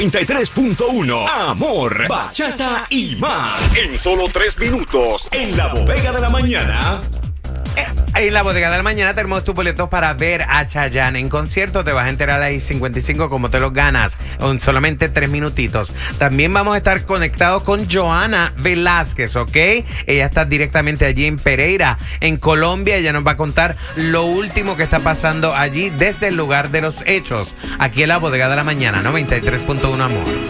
93.1 Amor, bachata y más. En solo 3 minutos, en la bodega de la mañana. En la bodega de la mañana tenemos tus boletos para ver a Chayanne en concierto. Te vas a enterar ahí 55 cómo te los ganas en solamente 3 minutitos. También vamos a estar conectados con Joana Velázquez, ¿ok? Ella está directamente allí en Pereira, en Colombia. Ella nos va a contar lo último que está pasando allí desde el lugar de los hechos. Aquí en la bodega de la mañana, 93.1 Amor.